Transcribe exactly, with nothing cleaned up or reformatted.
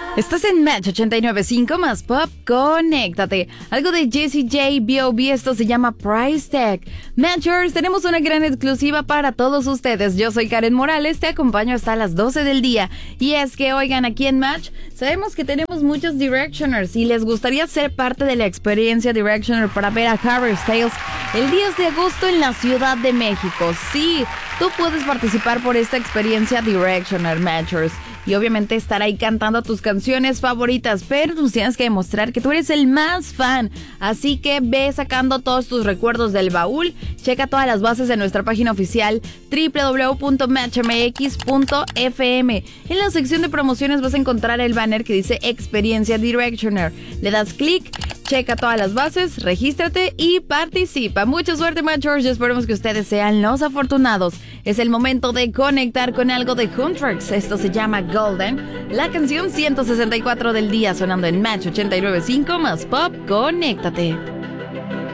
Estás en Match ochenta y nueve punto cinco más Pop, conéctate. Algo de Jessie J, B O B, esto se llama Price Tag. Matchers, tenemos una gran exclusiva para todos ustedes. Yo soy Karen Morales, te acompaño hasta las doce del día. Y es que, oigan, aquí en Match, sabemos que tenemos muchos Directioners y les gustaría ser parte de la experiencia Directioner para ver a Harry Styles el diez de agosto en la Ciudad de México. Sí, tú puedes participar por esta experiencia Directioner, Matchers. Y obviamente estar ahí cantando tus canciones favoritas, pero tú tienes que demostrar que tú eres el más fan. Así que ve sacando todos tus recuerdos del baúl. Checa todas las bases en nuestra página oficial doble u doble u doble u punto match m x punto f m. En la sección de promociones vas a encontrar el banner que dice Experiencia Directioner. Le das clic, checa todas las bases, regístrate y participa. Mucha suerte, Matchers, y esperemos que ustedes sean los afortunados. Es el momento de conectar con algo de Huntrix. Esto se llama Golden, la canción ciento sesenta y cuatro del día, sonando en Match ochenta y nueve punto cinco más Pop, conéctate.